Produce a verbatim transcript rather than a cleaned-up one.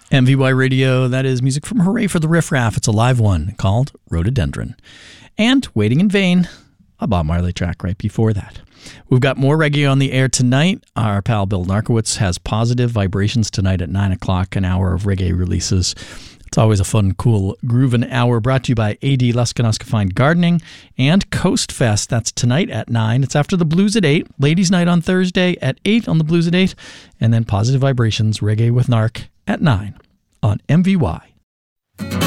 M V Y Radio, that is music from Hooray for the Riff Raff. It's a live one called Rhododendron. And Waiting in Vain, a Bob Marley track right before that. We've got more reggae on the air tonight. Our pal Bill Narkowitz has Positive Vibrations tonight at nine o'clock, an hour of reggae releases. It's always a fun, cool, groovin' hour brought to you by A D Luskanuska Fine Gardening and Coast Fest. That's tonight at nine. It's after the Blues at eight. Ladies' Night on Thursday at eight on the Blues at eight. And then Positive Vibrations, Reggae with Narc at nine on M V Y.